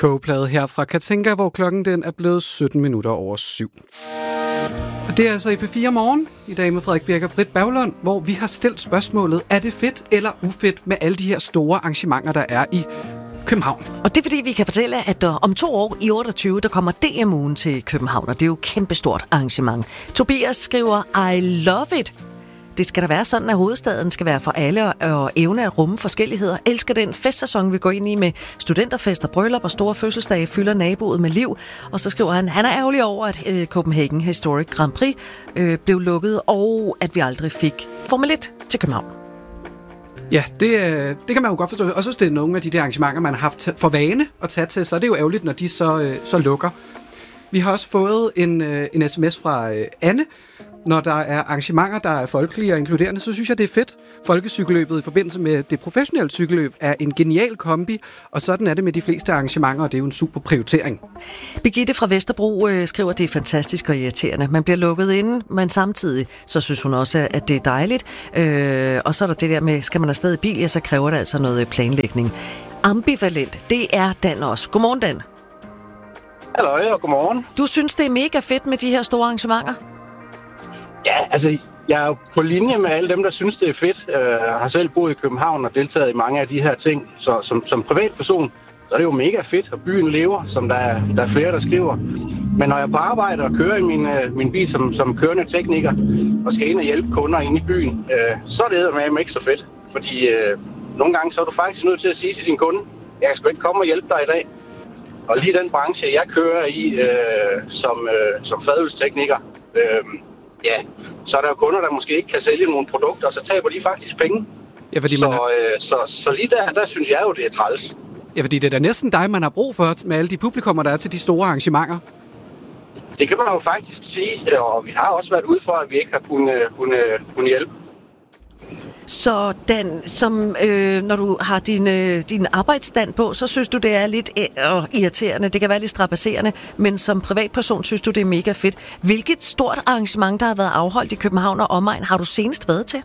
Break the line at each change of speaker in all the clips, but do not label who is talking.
Kogeplade her fra Katinka, hvor klokken den er blevet 17 minutter over 7. Og det er altså i P4 Morgen, i dag med Frederik Birk og Britt Berglund, hvor vi har stillet spørgsmålet, er det fedt eller ufedt med alle de her store arrangementer, der er i København?
Og det er fordi, vi kan fortælle, at om 2 år i 28, der kommer DM-ugen til København, og det er jo et kæmpestort arrangement. Tobias skriver, I love it. Det skal da være sådan, at hovedstaden skal være for alle og evne at rumme forskelligheder. Elsker den festsæson, vi går ind i med studenterfester, bryllup og store fødselsdage, fylder naboet med liv. Og så skriver han er ærgerlig over, at Copenhagen Historic Grand Prix blev lukket, og at vi aldrig fik Formel 1 til København.
Ja, det kan man jo godt forstå. Og så det er nogle af de der arrangementer, man har haft for vane at tage til, så er det jo ærgerligt, når de så lukker. Vi har også fået en sms fra Anne. Når der er arrangementer, der er folkelige og inkluderende, så synes jeg, det er fedt. Folkecykelløbet i forbindelse med det professionelle cykelløb er en genial kombi, og sådan er det med de fleste arrangementer, og det er jo en super prioritering.
Birgitte fra Vesterbro skriver, at det er fantastisk og irriterende. Man bliver lukket inde, men samtidig så synes hun også, at det er dejligt. Og så er der det der med, skal man afsted i bil, ja, så kræver det altså noget planlægning. Ambivalent, det er Dan også. Godmorgen, Dan.
Halløj, og godmorgen.
Du synes, det er mega fedt med de her store arrangementer?
Ja, altså, jeg er jo på linje med alle dem, der synes, det er fedt. Jeg har selv boet i København og deltaget i mange af de her ting. Så som privatperson, så er det jo mega fedt, og byen lever, som der er flere, der skriver. Men når jeg er på arbejde og kører i min bil som kørende tekniker, og skal ind og hjælpe kunder inde i byen, så er det med ikke så fedt. Fordi nogle gange så er du faktisk nødt til at sige til din kunde, jeg kan sgu ikke komme og hjælpe dig i dag. Og lige den branche, jeg kører i som fadølstekniker, ja, så er der jo kunder, der måske ikke kan sælge nogle produkter, og så taber de faktisk penge.
Ja, fordi
så lige der synes jeg jo, det er træls.
Ja, fordi det er da næsten dig, man har brug for med alle de publikummer, der er til de store arrangementer.
Det kan man jo faktisk sige, og vi har også været ude for, at vi ikke har kunnet hjælpe.
Så Dan, når du har din arbejdsstand på, så synes du, det er lidt irriterende. Det kan være lidt strabasserende, men som privatperson synes du, det er mega fedt. Hvilket stort arrangement, der har været afholdt i København og omegn, har du senest været til?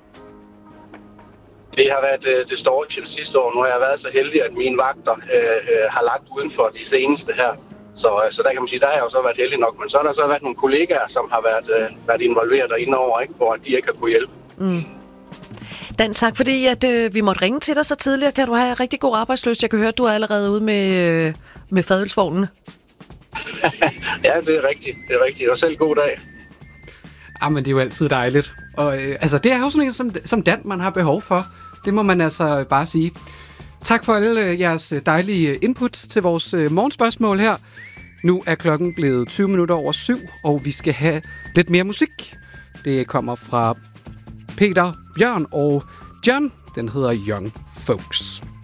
Det har været Distortion sidste år. Nu har jeg været så heldig, at mine vagter har lagt uden for de seneste her. Så der kan man sige, der har jeg jo så været heldig nok. Men så har der så været nogle kollegaer, som har været involveret derinde over, ikke, hvor de ikke har kunne hjælpe. Mm.
Dan, tak fordi at vi måtte ringe til dig så tidligere. Kan du have rigtig god arbejdsløs? Jeg kan høre, at du er allerede ude med fadølsvognene.
Ja, det er rigtigt. Og selv god dag.
Men det er jo altid dejligt. Og det er jo sådan en, som Dan, man har behov for. Det må man altså bare sige. Tak for alle jeres dejlige input til vores morgenspørgsmål her. Nu er klokken blevet 20 minutter over 7, og vi skal have lidt mere musik. Det kommer fra Peter, Bjørn og John. Den hedder Young Folks.